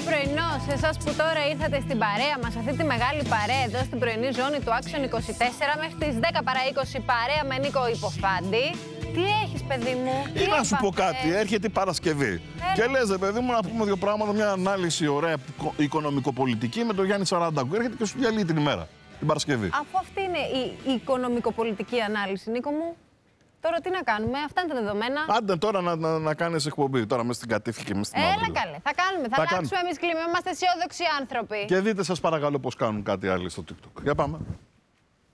πρωινό σε εσάς που τώρα ήρθατε στην παρέα μας, αυτή τη μεγάλη παρέα εδώ στην πρωινή ζώνη του Action 24 μέχρι τις 10 παρά 20 παρέα με Νίκο Υποφάντη. Τι έχεις, παιδί μου? Να σου πω κάτι, έρχεται η Παρασκευή. Και λες, παιδί μου, να πούμε δύο πράγματα, μια ανάλυση ωραία οικονομικοπολιτική με τον Γιάννη Σαραντάκου. Έρχεται και σου διαλύει την ημέρα, την Παρασκευή. Αφού αυτή είναι η οικονομικοπολιτική ανάλυση, Νίκο μου, τώρα τι να κάνουμε, αυτά είναι τα δεδομένα. Άντε τώρα να κάνεις εκπομπή, τώρα μέσα στην Κατήφη και μέσα στην Αύριο. Έλα καλέ, θα κάνουμε, θα αλλάξουμε εμείς κλίμα, είμαστε αισιόδοξοι άνθρωποι. Και δείτε σας παρακαλώ πώς κάνουν κάτι άλλοι στο TikTok. Για πάμε.